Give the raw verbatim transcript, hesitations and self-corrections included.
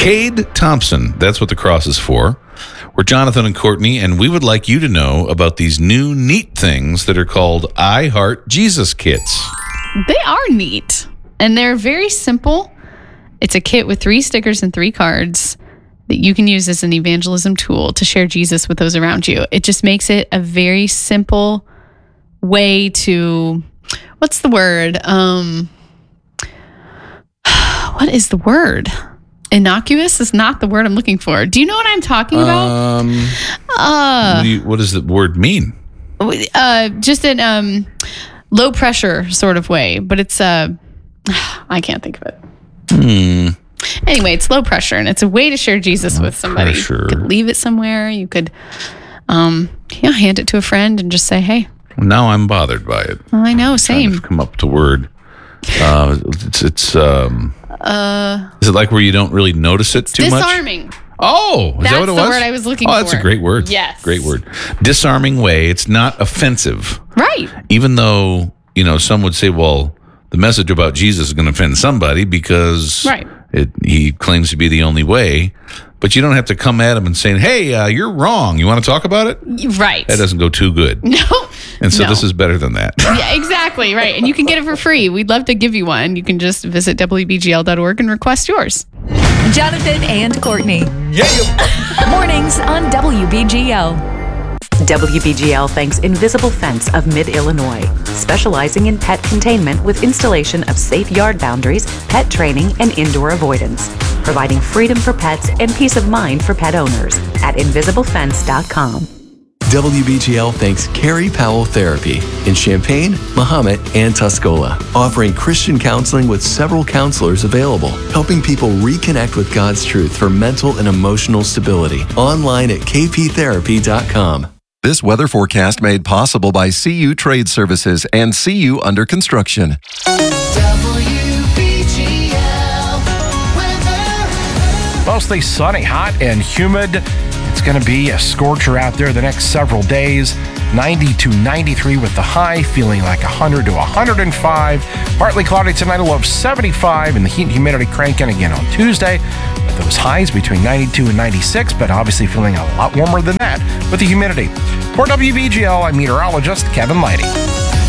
Cade Thompson, that's what the cross is for. We're Jonathan and Courtney, and we would like you to know about these new neat things that are called I Heart Jesus kits. They are neat, and they're very simple. It's a kit with three stickers and three cards that you can use as an evangelism tool to share Jesus with those around you. It just makes it a very simple way to, what's the word? Um, what is the word? Innocuous is not the word I'm looking for. Do you know what I'm talking about? Um, uh, what, do you, what does the word mean? Uh, just an um, low pressure sort of way, but it's, uh, I can't think of it. Hmm. Anyway, it's low pressure, and it's a way to share Jesus low with somebody. Pressure. You could leave it somewhere. You could um, you know, hand it to a friend and just say, hey. Now I'm bothered by it. Well, I know, same. I've come up to word. Uh, it's, it's um, uh, is it like where you don't really notice it too much? Disarming. Oh, is that's that what it was? That's the word I was looking oh, for. Oh, that's a great word. Yes. Great word. Disarming way. It's not offensive. Right. Even though, you know, some would say, well, the message about Jesus is going to offend somebody because right. it, he claims to be the only way. But you don't have to come at him and saying, hey, uh, you're wrong. You want to talk about it? Right. That doesn't go too good. No. And so no. this is better than that. Yeah, exactly. Right. And you can get it for free. We'd love to give you one. You can just visit W B G L dot org and request yours. Jonathan and Courtney. Yeah. Mornings on W B G L. W B G L thanks Invisible Fence of Mid-Illinois, specializing in pet containment with installation of safe yard boundaries, pet training, and indoor avoidance, providing freedom for pets and peace of mind for pet owners at invisible fence dot com. W B G L thanks Carrie Powell Therapy in Champaign, Mahomet, and Tuscola, offering Christian counseling with several counselors available, helping people reconnect with God's truth for mental and emotional stability. Online at k p therapy dot com. This weather forecast made possible by C U Trade Services and C U Under Construction. W B G L weather. Mostly sunny, hot, and humid. It's going to be a scorcher out there the next several days. ninety to ninety-three with the high, feeling like one hundred to one hundred five. Partly cloudy tonight, a low of seventy-five, and the heat and humidity cranking again on Tuesday. With those highs between ninety-two and ninety-six, but obviously feeling a lot warmer than that with the humidity. For W B G L, I'm meteorologist Kevin Lighty.